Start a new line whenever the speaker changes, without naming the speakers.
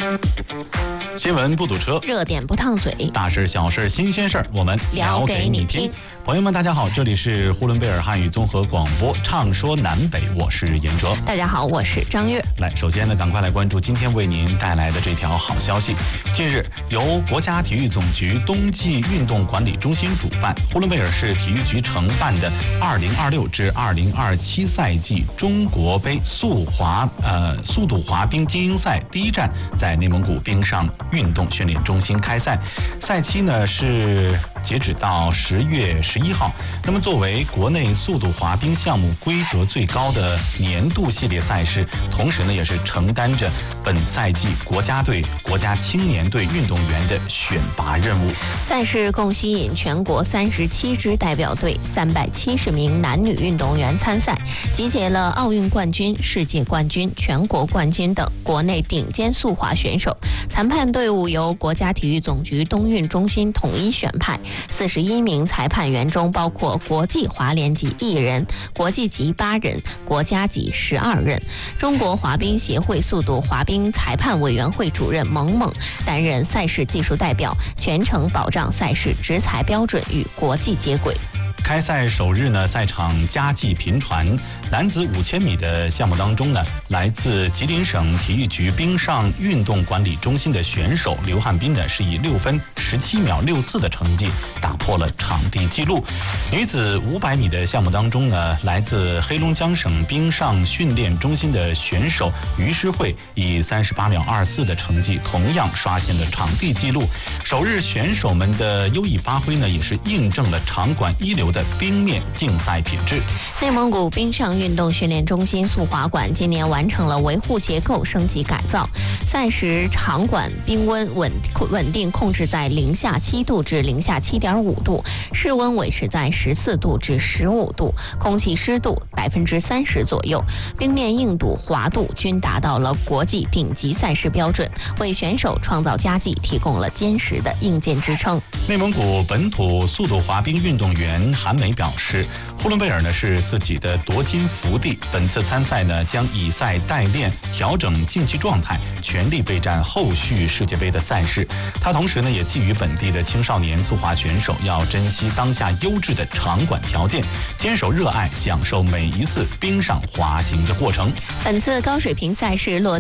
新闻不堵车，
热点不烫嘴，
大事小事新鲜事儿，我们聊给你听。朋友们，大家好，这里是呼伦贝尔汉语综合广播，畅说南北，我是严哲。
大家好，我是张悦。
来，首先呢，赶快来关注今天为您带来的这条好消息。近日，由国家体育总局冬季运动管理中心主办，呼伦贝尔市体育局承办的2026至2027赛季中国杯速度滑冰精英赛第一站在内蒙古冰上运动训练中心开赛，赛期呢是截止到10月11号。那么作为国内速度滑冰项目规格最高的年度系列赛事，同时呢也是承担着本赛季国家队、国家青年队运动员的选拔任务。
赛事共吸引全国37支代表队、370名男女运动员参赛，集结了奥运冠军、世界冠军、全国冠军等国内顶尖速滑选手。裁判队伍由国家体育总局冬运中心统一选派，41名裁判员中包括国际滑联级1人、国际级8人、国家级12人。中国滑冰协会速度滑冰裁判委员会主任蒙蒙担任赛事技术代表，全程保障赛事执裁标准与国际接轨。
开赛首日呢，赛场佳绩频传。男子5000米的项目当中呢，来自吉林省体育局冰上运动管理中心的选手刘汉斌呢，是以6分17秒64的成绩打破了场地纪录。女子500米的项目当中呢，来自黑龙江省冰上训练中心的选手于诗慧以38秒24的成绩同样刷新了场地纪录。首日选手们的优异发挥呢，也是印证了场馆一流的冰面竞赛品质。
内蒙古冰上运动训练中心速滑馆今年完成了维护结构升级改造，赛时场馆冰温稳定控制在零下7度至零下7.5度，室温维持在14度至15度，空气湿度30%左右，冰面硬度、滑度均达到了国际顶级赛事标准，为选手创造佳绩提供了坚实的硬件支撑。
内蒙古本土速度滑冰运动员韩梅表示，呼伦贝尔呢是自己的夺金福地，本次参赛呢将以赛代练，调整竞技状态，全力备战后续世界杯的赛事。他同时呢也寄予本地的青少年速滑选手要珍惜当下优质的场馆条件，坚守热爱，享受每一次冰上滑行的过程。
本次高水平赛事落